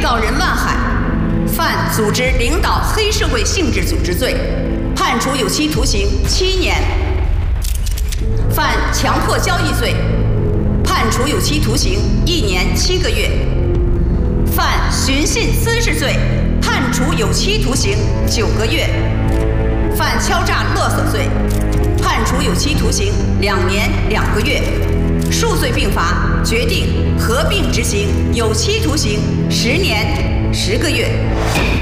告人万海犯组织领导黑社会性质组织罪，判处有期徒刑7年；犯强迫交易罪，判处有期徒刑1年7个月；犯寻衅滋事罪，判处有期徒刑9个月；犯敲诈勒索罪，判处有期徒刑2年2个月。数罪并罚，决定合并执行有期徒刑10年10个月。